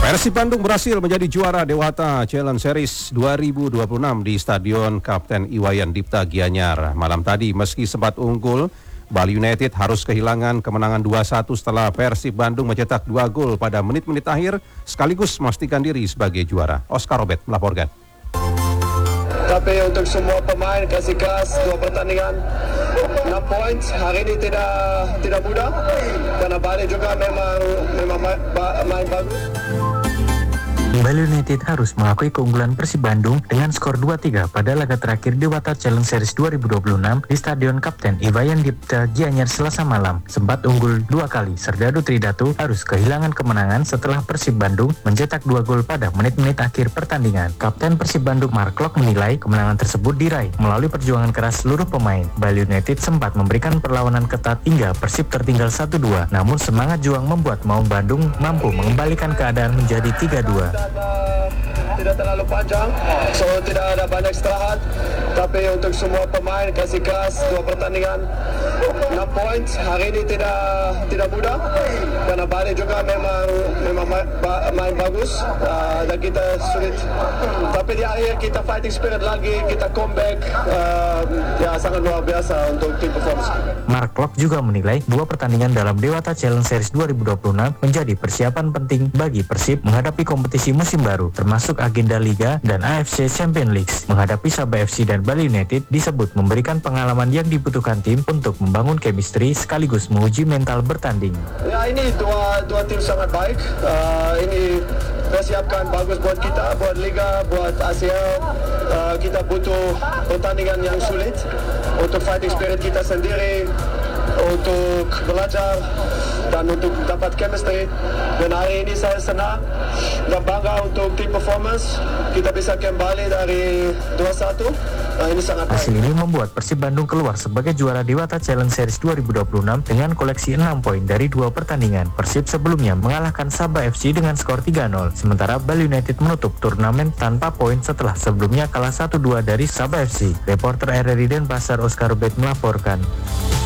Persib Bandung berhasil menjadi juara Dewata Challenge Series 2026 di Stadion Kapten Iwayan Dipta Gianyar. Malam tadi meski sempat unggul, Bali United harus kehilangan kemenangan 2-1 setelah Persib Bandung mencetak 2 gol pada menit-menit akhir sekaligus memastikan diri sebagai juara. Oscar Robert melaporkan. Tapi untuk semua pemain kasih gas 2 pertandingan 6 poin hari ini tidak mudah karena Bali juga memang main bagus. Bali United harus mengakui keunggulan Persib Bandung dengan skor 2-3 pada laga terakhir Dewata Challenge Series 2026 di Stadion Kapten Iwayan Dipta Gianyar Selasa malam. Sempat unggul 2 kali, Serdadu Tridatu harus kehilangan kemenangan setelah Persib Bandung mencetak 2 gol pada menit-menit akhir pertandingan. Kapten Persib Bandung Mark Klok menilai kemenangan tersebut diraih melalui perjuangan keras seluruh pemain. Bali United sempat memberikan perlawanan ketat hingga Persib tertinggal 1-2, namun semangat juang membuat Maung Bandung mampu mengembalikan keadaan menjadi 3-2. Tidak terlalu panjang, so tidak ada banyak istirahat. Tapi untuk semua pemain kasih gas 2 pertandingan 6 poin hari ini tidak mudah karena Bali juga memang main bagus dan kita sulit. Tapi di akhir kita fighting spirit lagi, kita comeback, ya sangat luar biasa untuk tim performance. Mark Klok juga menilai 2 pertandingan dalam Dewata Challenge Series 2026 menjadi persiapan penting bagi Persib menghadapi kompetisi musim baru, termasuk agenda Liga dan AFC Champions League. Menghadapi Sabah FC dan Bali United disebut memberikan pengalaman yang dibutuhkan tim untuk membangun chemistry sekaligus menguji mental bertanding. Ya, ini dua tim sangat baik. Ini persiapkan bagus buat kita, buat Liga, buat ACL. Kita butuh pertandingan yang sulit untuk fighting spirit kita sendiri, untuk belajar dan untuk dapat chemistry. Dan hari ini saya senang dan bangga untuk tim performance. Kita bisa kembali dari 2-1. Ini sangat baik. Hasil ini membuat Persib Bandung keluar sebagai juara Dewata Challenge Series 2026 dengan koleksi 6 poin dari 2 pertandingan. Persib sebelumnya mengalahkan Sabah FC dengan skor 3-0. Sementara Bali United menutup turnamen tanpa poin setelah sebelumnya kalah 1-2 dari Sabah FC. Reporter RRI Denpasar Oscar Robert melaporkan.